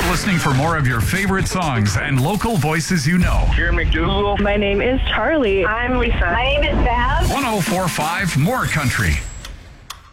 listening for more of your favorite songs and local voices you know. Jeremy McDougal. My name is Charlie. I'm Lisa. My name is Bev. 104.5 More Country.